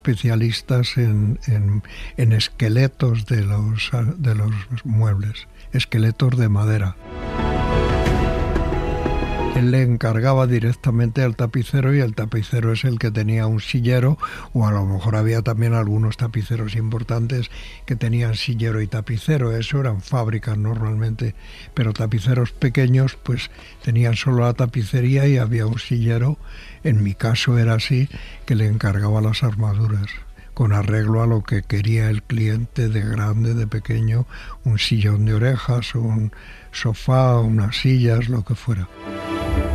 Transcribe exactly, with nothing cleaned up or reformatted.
especialistas en, en, en esqueletos de los, de los muebles, esqueletos de madera. Él le encargaba directamente al tapicero y el tapicero es el que tenía un sillero, o a lo mejor había también algunos tapiceros importantes que tenían sillero y tapicero. Eso eran fábricas normalmente, pero tapiceros pequeños pues tenían solo la tapicería y había un sillero. En mi caso era así, que le encargaba las armaduras con arreglo a lo que quería el cliente, de grande, de pequeño, un sillón de orejas, un sofá, unas sillas, lo que fuera.